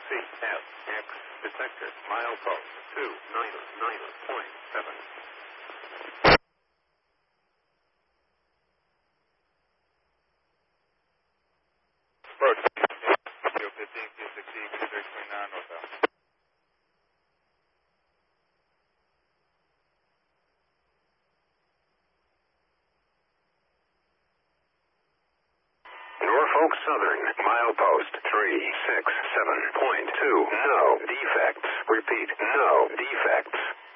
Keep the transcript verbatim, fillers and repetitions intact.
C F X detected milepost two nine nine point seven. Approach. fifteen P sixty, three twenty-nine northbound. Norfolk Southern, milepost three six seven point two. No defects. Repeat, no defects.